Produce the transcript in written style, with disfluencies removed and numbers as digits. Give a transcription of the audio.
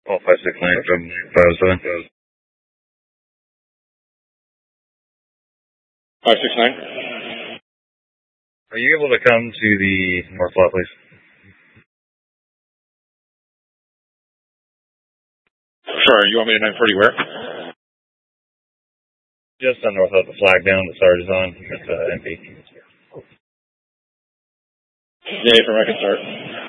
All 569 from 507. 569. Are you able to come to the north lot, please? Sorry, you want me to 940 where? Just on north of the flag down the Sarge is on. It's empty. Yeah, from I can start.